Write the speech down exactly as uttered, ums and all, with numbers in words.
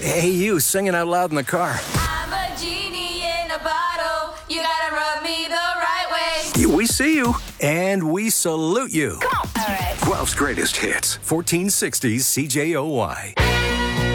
Hey, you singing out loud in the car. I'm a genie in a bottle. You gotta rub me the right way. We see you, and we salute you. Come on. All right. Guelph's greatest hits, fourteen sixty C J O Y.